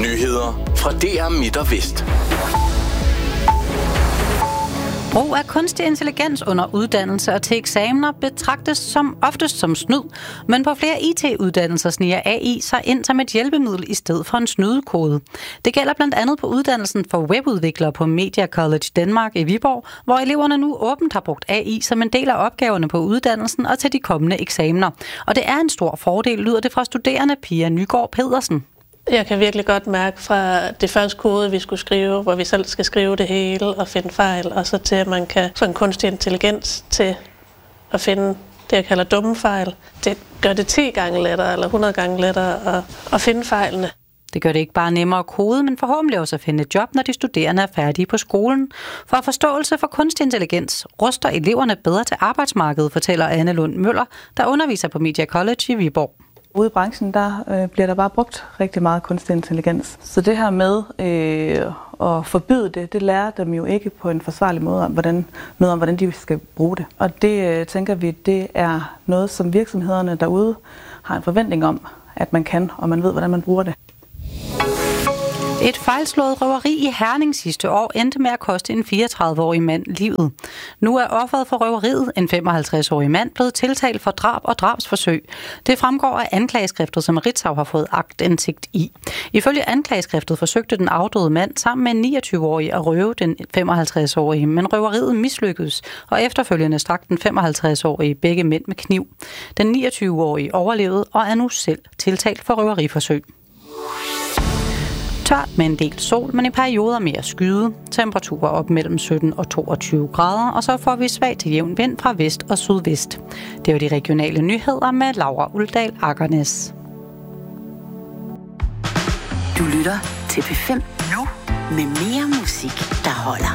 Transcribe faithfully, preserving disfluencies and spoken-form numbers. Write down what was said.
Nyheder fra D R Midt og Vest. Brug af kunstig intelligens under uddannelse og til eksamener betragtes som oftest som snyd, men på flere I T-uddannelser sniger A I sig ind som et hjælpemiddel i stedet for en snydekode. Det gælder blandt andet på uddannelsen for webudviklere på Media College Danmark i Viborg, hvor eleverne nu åbent har brugt A I som en del af opgaverne på uddannelsen og til de kommende eksamener. Og det er en stor fordel, lyder det fra studerende Pia Nygaard Pedersen. Jeg kan virkelig godt mærke fra det første kode, vi skulle skrive, hvor vi selv skal skrive det hele og finde fejl, og så til, at man kan få en kunstig intelligens til at finde det, jeg kalder dumme fejl. Det gør det ti gange lettere eller hundrede gange lettere at, at finde fejlene. Det gør det ikke bare nemmere at kode, men forhåbentlig også at finde et job, når de studerende er færdige på skolen. For forståelse for kunstig intelligens ruster eleverne bedre til arbejdsmarkedet, fortæller Anne Lund Møller, der underviser på Media College i Viborg. Ude i branchen, der øh, bliver der bare brugt rigtig meget kunstig intelligens. Så det her med øh, at forbyde det, det lærer dem jo ikke på en forsvarlig måde om, hvordan, noget om, hvordan de skal bruge det. Og det øh, tænker vi, det er noget, som virksomhederne derude har en forventning om, at man kan, og man ved, hvordan man bruger det. Et fejlslået røveri i Herning sidste år endte med at koste en fireogtredive-årig mand livet. Nu er offeret for røveriet, en femoghalvtreds-årig mand, blevet tiltalt for drab og drabsforsøg. Det fremgår af anklageskriftet, som Ritzau har fået aktindsigt i. Ifølge anklageskriftet forsøgte den afdøde mand sammen med en niogtyve-årig at røve den femoghalvtreds-årige, men røveriet mislykkedes, og efterfølgende stak den femoghalvtreds-årige begge mænd med kniv. Den niogtyve-årige overlevede og er nu selv tiltalt for røveriforsøg. Tørt med en del sol, men i perioder mere skyde. Temperaturer op mellem sytten og toogtyve grader, og så får vi svag til jævn vind fra vest og sydvest. Det var de regionale nyheder med Laura Uldal Akernes. Du lytter til P fem nu med mere musik, der holder.